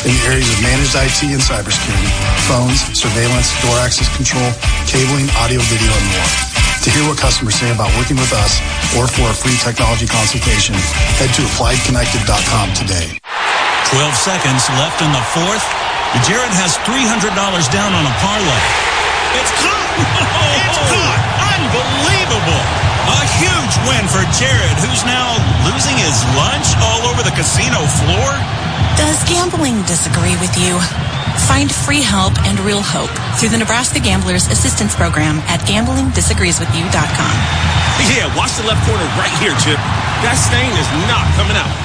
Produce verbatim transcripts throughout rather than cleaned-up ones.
in the areas of managed I T and cybersecurity, phones, surveillance, door access control, cabling, audio, video, and more. To hear what customers say about working with us or for a free technology consultation, head to applied connected dot com today. twelve seconds left in the fourth. Jared has three hundred dollars down on a parlay. It's caught! It's caught! Unbelievable! A huge win for Jared, who's now losing his lunch all over the casino floor. Does gambling disagree with you? Find free help and real hope through the Nebraska Gamblers Assistance Program at gambling disagrees with you dot com. Yeah, watch the left corner right here, Chip. That stain is not coming out.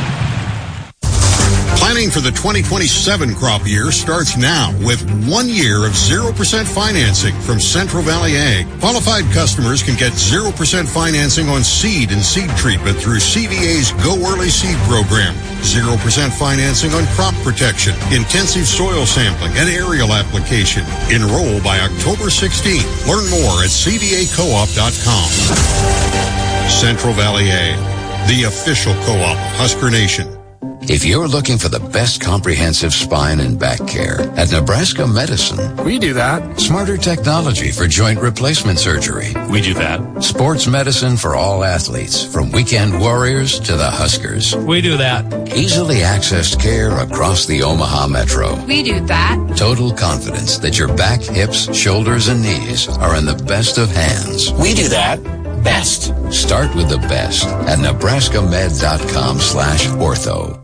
Planning for the twenty twenty-seven crop year starts now with one year of zero percent financing from Central Valley Ag. Qualified customers can get zero percent financing on seed and seed treatment through C V A's Go Early Seed program. zero percent financing on crop protection, intensive soil sampling, and aerial application. Enroll by October sixteenth. Learn more at c v a co op dot com. Central Valley Ag, the official co-op of Husker Nation. If you're looking for the best comprehensive spine and back care, at Nebraska Medicine, we do that. Smarter technology for joint replacement surgery. We do that. Sports medicine for all athletes, from weekend warriors to the Huskers. We do that. Easily accessed care across the Omaha Metro. We do that. Total confidence that your back, hips, shoulders, and knees are in the best of hands. We do that. Best. Start with the best at nebraska med dot com slash ortho.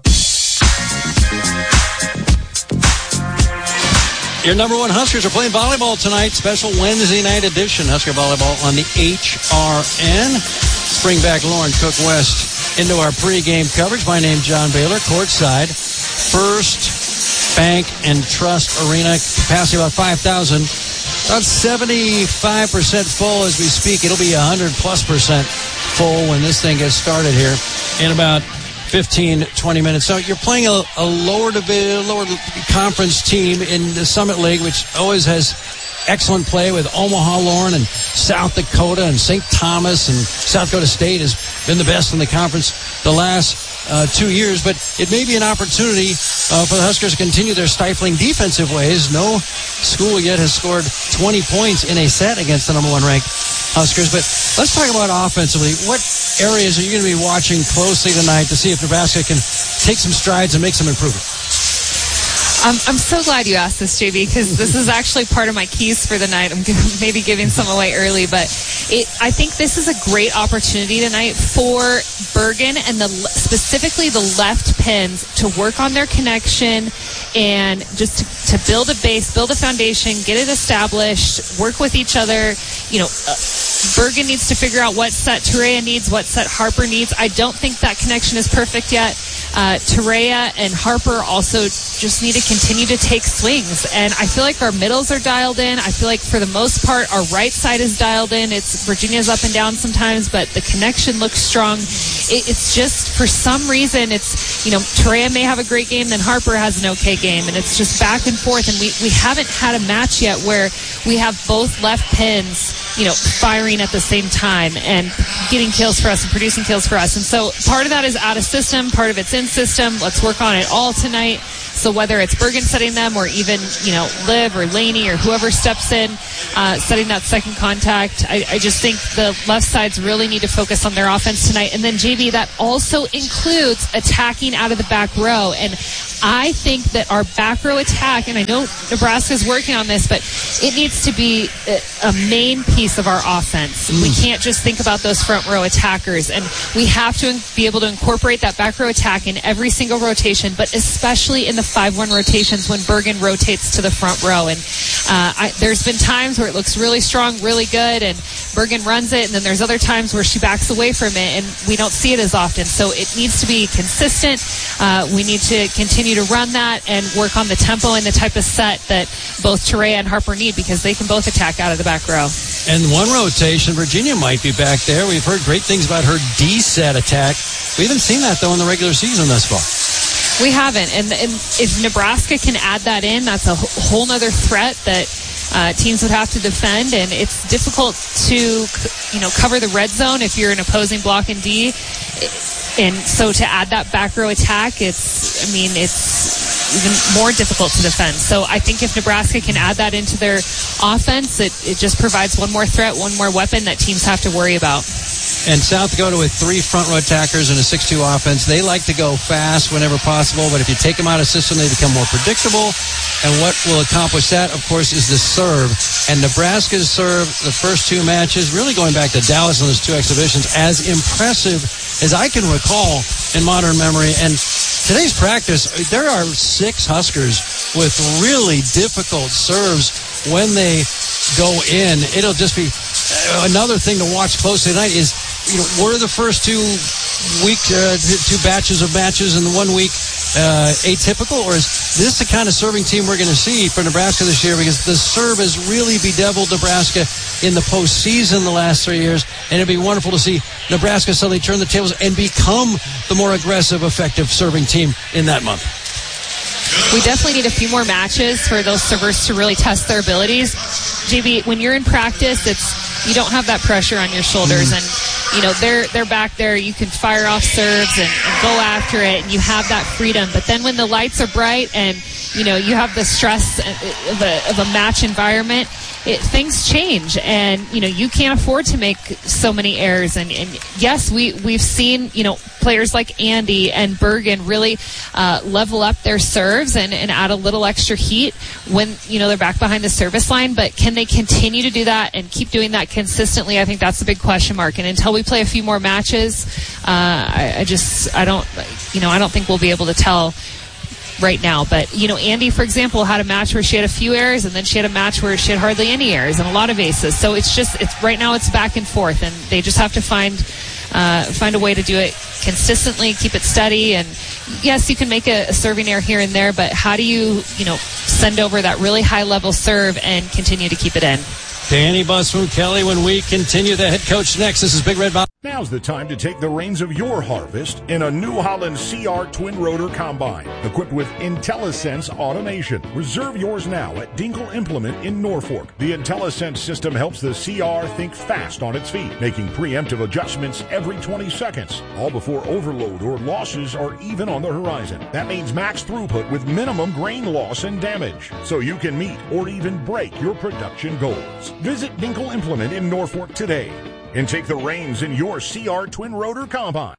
Your number one Huskers are playing volleyball tonight. Special Wednesday night edition. Husker volleyball on the H R N. Let's bring back Lauren Cook West into our pregame coverage. My name's John Baylor, courtside. First Bank and Trust Arena, capacity about five thousand. About seventy-five percent full as we speak. It'll be one hundred plus percent full when this thing gets started here in about fifteen, twenty minutes. So you're playing a, a lower division, lower conference team in the Summit League, which always has excellent play with Omaha, Lauren, and South Dakota, and Saint Thomas, and South Dakota State has been the best in the conference the last uh, two years. But it may be an opportunity uh, for the Huskers to continue their stifling defensive ways. No school yet has scored twenty points in a set against the number one ranked Huskers. But let's talk about offensively. What areas are you going to be watching closely tonight to see if Nebraska can take some strides and make some improvement? Um, I'm so glad you asked this, J B, because this is actually part of my keys for the night. I'm giving, maybe giving some away early, but it, I think this is a great opportunity tonight for Bergen and the specifically the left pins to work on their connection and just to, to build a base, build a foundation, get it established, work with each other. You know, uh, Bergen needs to figure out what set Terea needs, what set Harper needs. I don't think that connection is perfect yet. Uh, Terea and Harper also just need to continue to take swings. And I feel like our middles are dialed in. I feel like for the most part, our right side is dialed in. It's Virginia's up and down sometimes, but the connection looks strong. It, it's just, for some reason, it's, you know, Terea may have a great game, then Harper has an okay game. And it's just back and forth. And we, we haven't had a match yet where we have both left pins, you know, firing at the same time and getting kills for us and producing kills for us. And so part of that is out of system, part of it's in system. Let's work on it all tonight. So whether it's Bergen setting them or even, you know, Liv or Laney or whoever steps in, uh, setting that second contact, I, I just think the left sides really need to focus on their offense tonight. And then, J B, that also includes attacking out of the back row. And I think that our back row attack, and I know Nebraska's working on this, but it needs to be a, a main piece of our offense. Mm. We can't just think about those front row attackers. And we have to be able to incorporate that back row attack in every single rotation, but especially in the five one rotations when Bergen rotates to the front row. And uh, I, there's been times where it looks really strong, really good, and Bergen runs it, and then there's other times where she backs away from it, and we don't see it as often. So it needs to be consistent. Uh, we need to continue to run that and work on the tempo and the type of set that both Terea and Harper need, because they can both attack out of the back row. And one rotation, Virginia might be back there. We've heard great things about her D-set attack. We haven't seen that, though, in the regular season thus far. We haven't. And, and if Nebraska can add that in, that's a whole nother threat that uh, teams would have to defend. And it's difficult to, you know, cover the red zone if you're an opposing block in D. And so to add that back row attack, it's, I mean, it's even more difficult to defend. So I think if Nebraska can add that into their offense, it, it just provides one more threat, one more weapon that teams have to worry about. And South Dakota with three front row attackers and a six two offense, they like to go fast whenever possible, but if you take them out of system, they become more predictable. And what will accomplish that, of course, is the serve. And Nebraska's serve, the first two matches, really going back to Dallas on those two exhibitions, as impressive as I can recall in modern memory. And today's practice, there are six Huskers with really difficult serves when they go in. It'll just be another thing to watch closely tonight is, you know, were the first two week, uh, two batches of matches in the one week uh, atypical, or is this the kind of serving team we're going to see for Nebraska this year? Because the serve has really bedeviled Nebraska in the postseason the last three years, and it'd be wonderful to see Nebraska suddenly turn the tables and become the more aggressive, effective serving team in that month. We definitely need a few more matches for those servers to really test their abilities. J B, when you're in practice, it's you don't have that pressure on your shoulders, and you know they're they're back there. You can fire off serves and, and go after it, and you have that freedom. But then when the lights are bright and you know you have the stress of a, of a match environment, it, things change, and you know you can't afford to make so many errors. And, and yes, we we've seen you know players like Andy and Bergen really uh, level up their serves and, and add a little extra heat when you know they're back behind the service line. But can they continue to do that and keep doing that consistently? I think that's a big question mark. And until we play a few more matches, uh, I, I just I don't you know I don't think we'll be able to tell right now. But you know Andy, for example, had a match where she had a few errors, and then she had a match where she had hardly any errors and a lot of aces. So it's just it's right now it's back and forth, and they just have to find uh, find a way to do it consistently, keep it steady. And yes, you can make a, a serving error here and there, but how do you you know send over that really high level serve and continue to keep it in? Danny Bus from Kelly when we continue. The head coach next. This is Big Red Bob. Now's the time to take the reins of your harvest in a New Holland C R twin rotor combine equipped with IntelliSense automation. Reserve yours now at Dinkle Implement in Norfolk. The IntelliSense system helps the C R think fast on its feet, making preemptive adjustments every twenty seconds, all before overload or losses are even on the horizon. That means max throughput with minimum grain loss and damage, so you can meet or even break your production goals. Visit Dinkle Implement in Norfolk today and take the reins in your C R twin rotor combine.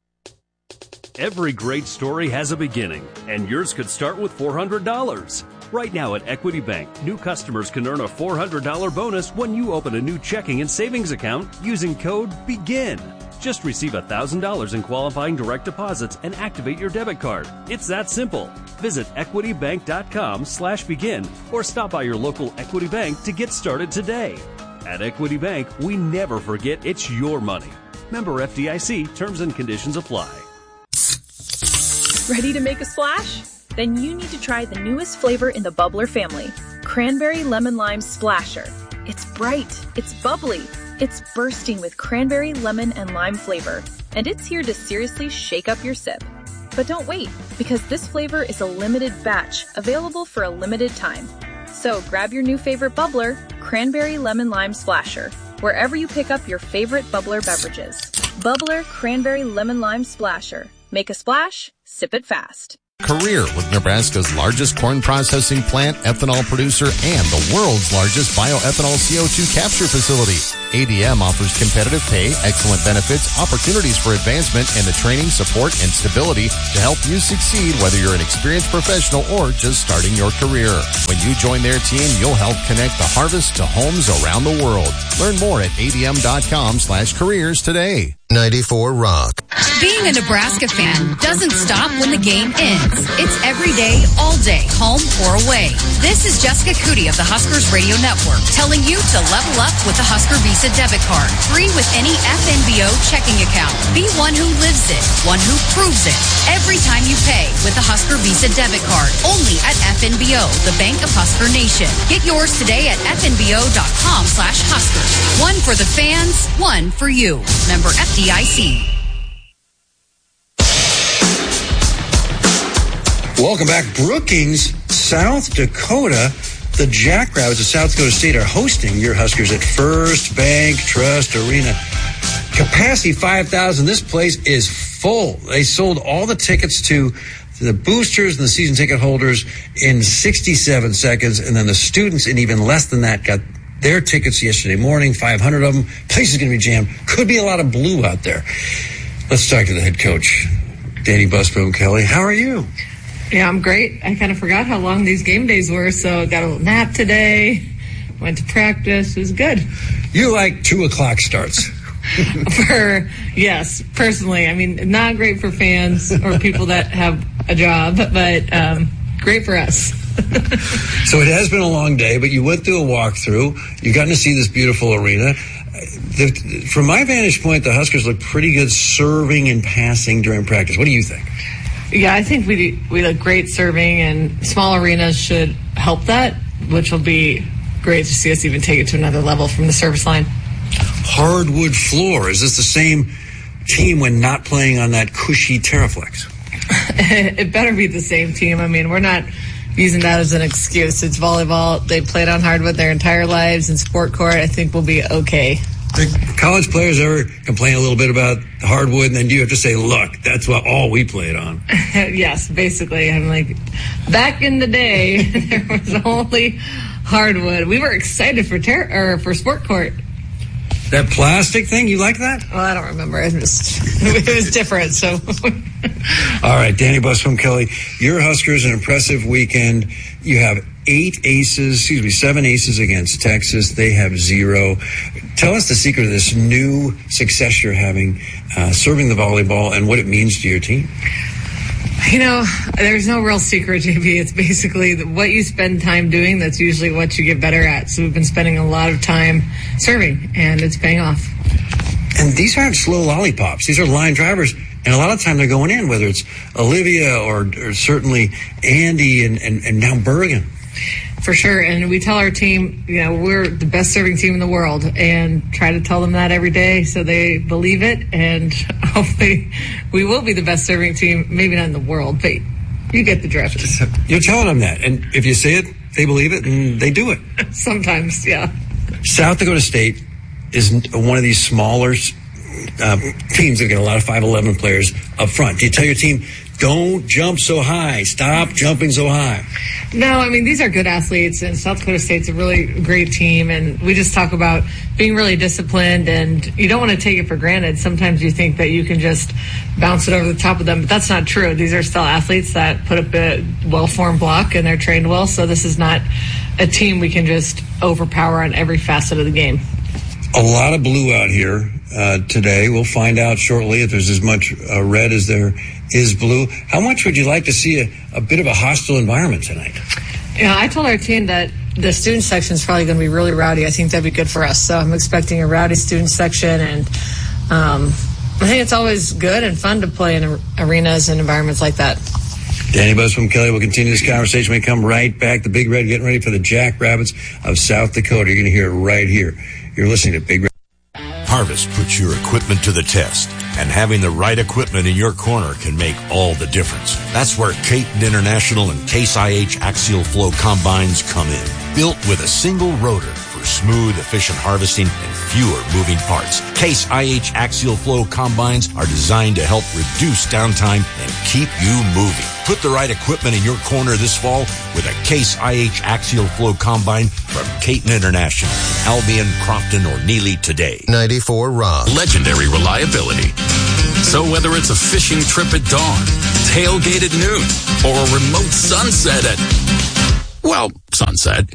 Every great story has a beginning, and yours could start with four hundred dollars. Right now at Equity Bank, new customers can earn a four hundred dollars bonus when you open a new checking and savings account using code BEGIN. Just receive one thousand dollars in qualifying direct deposits and activate your debit card. It's that simple. Visit equitybank.com slash begin or stop by your local Equity Bank to get started today. At Equity Bank, we never forget it's your money. Member F D I C, terms and conditions apply. Ready to make a splash? Then you need to try the newest flavor in the Bubbler family, Cranberry Lemon Lime Splasher. It's bright, it's bubbly, it's bursting with cranberry, lemon, and lime flavor, and it's here to seriously shake up your sip. But don't wait, because this flavor is a limited batch, available for a limited time. So grab your new favorite bubbler, Cranberry Lemon Lime Splasher, wherever you pick up your favorite bubbler beverages. Bubbler Cranberry Lemon Lime Splasher. Make a splash, sip it fast. Career with Nebraska's largest corn processing plant, ethanol producer, and the world's largest bioethanol C O two capture facility. A D M offers competitive pay, excellent benefits, opportunities for advancement, and the training, support, and stability to help you succeed whether you're an experienced professional or just starting your career. When you join their team, you'll help connect the harvest to homes around the world. Learn more at adm.com slash careers today. ninety-four Rock. Being a Nebraska fan doesn't stop when the game ends. It's every day, all day, home or away. This is Jessica Cootie of the Huskers Radio Network telling you to level up with the Husker Visa debit card. Free with any F N B O checking account. Be one who lives it, one who proves it. Every time you pay with the Husker Visa debit card. Only at F N B O, the Bank of Husker Nation. Get yours today at fnbo.com slash Huskers. One for the fans, one for you. Member F D I C. Welcome back. Brookings, South Dakota. The Jackrabbits of South Dakota State are hosting your Huskers at First Bank Trust Arena. Capacity five thousand. This place is full. They sold all the tickets to the boosters and the season ticket holders in sixty-seven seconds, and then the students in even less than that got their tickets yesterday morning, five hundred of them. Place is going to be jammed. Could be a lot of blue out there. Let's talk to the head coach, Danny Busboom Kelly. How are you? Yeah, I'm great. I kind of forgot how long these game days were, so got a little nap today, went to practice. It was good. You like two o'clock starts. For, yes, personally. I mean, not great for fans or people that have a job, but um, great for us. So it has been a long day, but you went through a walkthrough. You've gotten to see this beautiful arena. The, from my vantage point, the Huskers look pretty good serving and passing during practice. What do you think? Yeah, I think we we look great serving, and small arenas should help that, which will be great to see us even take it to another level from the service line. Hardwood floor. Is this the same team when not playing on that cushy Terraflex? It better be the same team. I mean, we're not using that as an excuse. It's volleyball. They played on hardwood their entire lives, and sport court, I think, will be okay. Do college players ever complain a little bit about hardwood, and then do you have to say, look, that's what all we played on? Yes, basically. I'm like, back in the day, there was only hardwood. We were excited for ter- or for sport court. That plastic thing, you like that? Well, I don't remember. It was, it was different, so. All right, Danny Busboom Kelly, your Huskers, an impressive weekend. You have eight aces, excuse me, seven aces against Texas. They have zero. Tell us the secret of this new success you're having, uh, serving the volleyball, and what it means to your team. You know, there's no real secret, J B. It's basically what you spend time doing, that's usually what you get better at. So we've been spending a lot of time serving, and it's paying off. And these aren't slow lollipops. These are line drivers, and a lot of time they're going in, whether it's Olivia or, or certainly Andy and, and, and now Bergen. For sure, and we tell our team, you know, we're the best serving team in the world, and try to tell them that every day so they believe it, and hopefully we will be the best serving team, maybe not in the world, but you get the drift. You're telling them that, and if you say it, they believe it, and they do it. Sometimes, yeah. South Dakota State is one of these smaller uh, teams that get a lot of five eleven players up front. Do you tell your team, don't jump so high, stop jumping so high? No, I mean, these are good athletes, and South Dakota State's a really great team, and we just talk about being really disciplined, and you don't want to take it for granted. Sometimes you think that you can just bounce it over the top of them, but that's not true. These are still athletes that put up a well-formed block, and they're trained well, so this is not a team we can just overpower on every facet of the game. A lot of blue out here uh, today. We'll find out shortly if there's as much uh, red as there is blue. How much would you like to see a, a bit of a hostile environment tonight? Yeah, I told our team that the student section is probably going to be really rowdy. I think that'd be good for us. So I'm expecting a rowdy student section, and um, I think it's always good and fun to play in arenas and environments like that. Danny Busboom Kelly will continue this conversation. We come right back. The Big Red getting ready for the Jackrabbits of South Dakota. You're going to hear it right here. You're listening to Big Red. Harvest puts your equipment to the test, and having the right equipment in your corner can make all the difference. That's where Caton International and Case I H Axial Flow combines come in. Built with a single rotor for smooth, efficient harvesting and fewer moving parts. Case I H Axial Flow combines are designed to help reduce downtime and keep you moving. Put the right equipment in your corner this fall with a Case I H Axial Flow combine from Caton International. Albion, Crofton, or Neely today. ninety-four Rock. Legendary reliability. So whether it's a fishing trip at dawn, tailgate at noon, or a remote sunset at, well, sunset,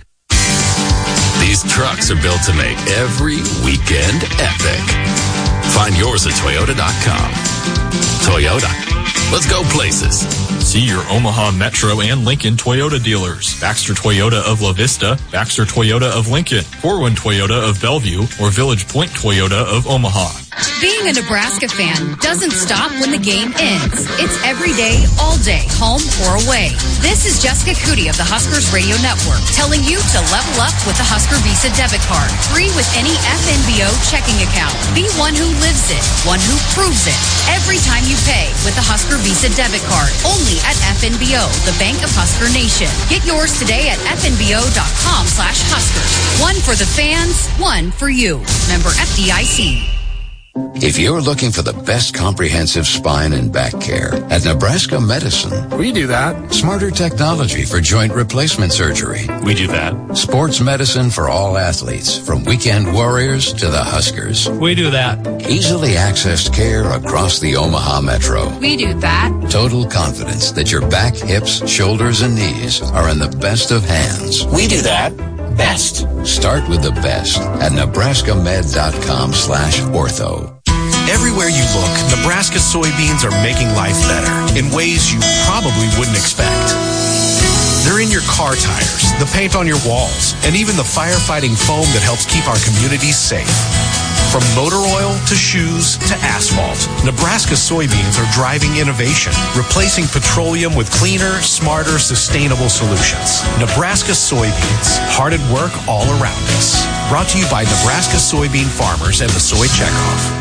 these trucks are built to make every weekend epic. Find yours at Toyota dot com. Toyota. Let's go places. See your Omaha Metro and Lincoln Toyota dealers. Baxter Toyota of La Vista, Baxter Toyota of Lincoln, Corwin Toyota of Bellevue, or Village Point Toyota of Omaha. Being a Nebraska fan doesn't stop when the game ends. It's every day, all day, home or away. This is Jessica Cootie of the Huskers Radio Network telling you to level up with the Husker Visa debit card. Free with any F N B O checking account. Be one who lives it, one who proves it. Every time you pay with the Husker Visa debit card. Only at F N B O, the Bank of Husker Nation. Get yours today at F N B O dot com slash Huskers. One for the fans, one for you. Member F D I C. If you're looking for the best comprehensive spine and back care, at Nebraska Medicine, we do that. Smarter technology for joint replacement surgery. We do that. Sports medicine for all athletes, from weekend warriors to the Huskers. We do that. Easily accessed care across the Omaha Metro. We do that. Total confidence that your back, hips, shoulders, and knees are in the best of hands. We do that. Best. Start with the best at nebraskamed.com slash ortho. Everywhere you look, Nebraska soybeans are making life better in ways you probably wouldn't expect. They're in your car tires, the paint on your walls, and even the firefighting foam that helps keep our communities safe. From motor oil to shoes to asphalt, Nebraska soybeans are driving innovation, replacing petroleum with cleaner, smarter, sustainable solutions. Nebraska soybeans, hard at work all around us. Brought to you by Nebraska soybean farmers and the Soy Checkoff.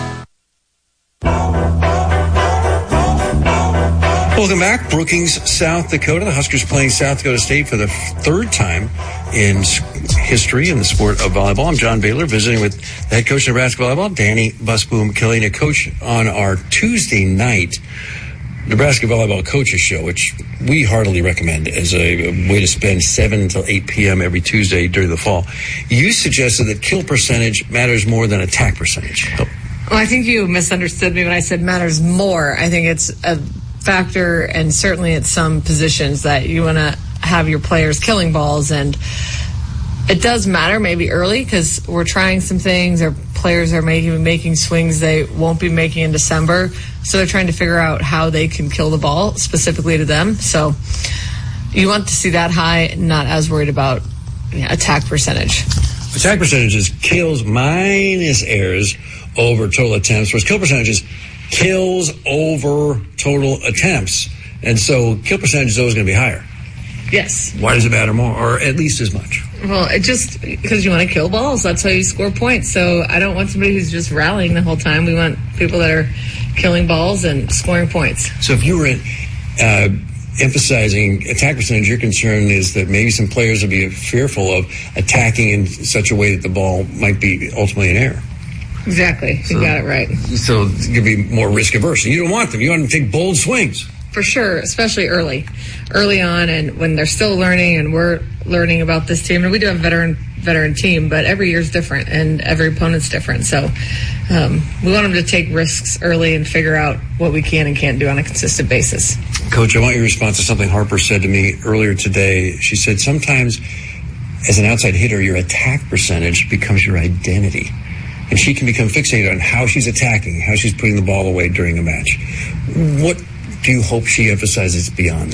Welcome back. Brookings, South Dakota. The Huskers playing South Dakota State for the third time in history in the sport of volleyball. I'm John Baylor, visiting with the head coach of Nebraska volleyball, Danny Busboom Kelly. And a coach on our Tuesday night Nebraska Volleyball Coaches Show, which we heartily recommend as a way to spend seven until eight p.m. every Tuesday during the fall. You suggested that kill percentage matters more than attack percentage. Well, I think you misunderstood me when I said matters more. I think it's a factor, and certainly at some positions, that you want to have your players killing balls, and it does matter maybe early because we're trying some things. Our players are making making swings they won't be making in December, so they're trying to figure out how they can kill the ball specifically to them. So you want to see that high, not as worried about yeah, attack percentage. Attack percentage is kills minus errors over total attempts, whereas kill percentage is kills over total attempts. And so kill percentage is always going to be higher. Yes. Why does it matter more, or at least as much? Well, it just because you want to kill balls. That's how you score points. So I don't want somebody who's just rallying the whole time. We want people that are killing balls and scoring points. So if you were uh, emphasizing attack percentage, your concern is that maybe some players will be fearful of attacking in such a way that the ball might be ultimately an error. Exactly. So, you got it right. So you'll be more risk averse. You don't want them. You want them to take bold swings. For sure, especially early, early on, and when they're still learning, and we're learning about this team. And we do have a veteran veteran team, but every year is different, and every opponent's different. So um, we want them to take risks early and figure out what we can and can't do on a consistent basis. Coach, I want your response to something Harper said to me earlier today. She said sometimes, as an outside hitter, your attack percentage becomes your identity. And she can become fixated on how she's attacking, how she's putting the ball away during a match. What do you hope she emphasizes beyond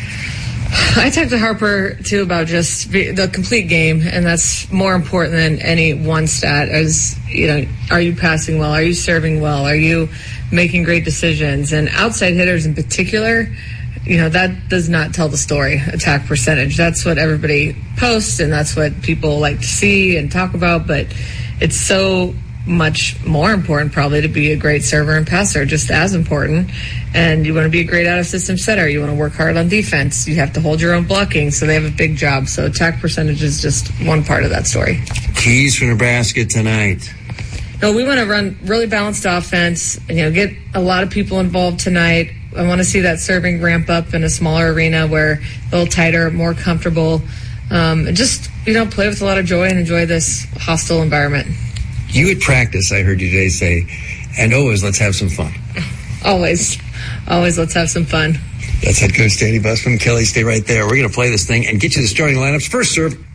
that? I talked to Harper, too, about just the complete game, and that's more important than any one stat. As, you know, are you passing well? Are you serving well? Are you making great decisions? And outside hitters in particular, you know, that does not tell the story, attack percentage. That's what everybody posts, and that's what people like to see and talk about, but it's so much more important probably to be a great server and passer, just as important. And you want to be a great out-of-system setter. You want to work hard on defense. You have to hold your own blocking, so they have a big job. So attack percentage is just one part of that story. Keys for Nebraska tonight. No, we want to run really balanced offense, and, you know, get a lot of people involved tonight. I want to see that serving ramp up in a smaller arena where a little tighter, more comfortable, um, and just, you know, play with a lot of joy and enjoy this hostile environment. You at practice, I heard you today say, and always let's have some fun. Always. Always let's have some fun. That's head coach Danny Busboom Kelly. Stay right there. We're going to play this thing and get you the starting lineups. First serve.